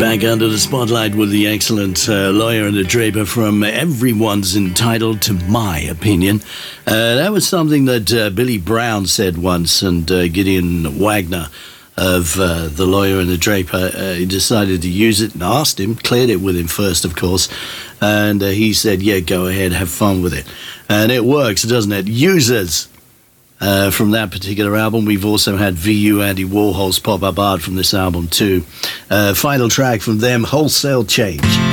Back under the spotlight with the excellent Lawyer and the Draper from Everyone's Entitled to My Opinion. That was something that Billy Brown said once, and Gideon Wagner of The Lawyer and the Draper he decided to use it and asked him, cleared it with him first, of course, and he said, yeah, go ahead, have fun with it. And it works, doesn't it? Users. From that particular album. We've also had VU Andy Warhol's pop-up art from this album too. Final track from them, Wholesale Change.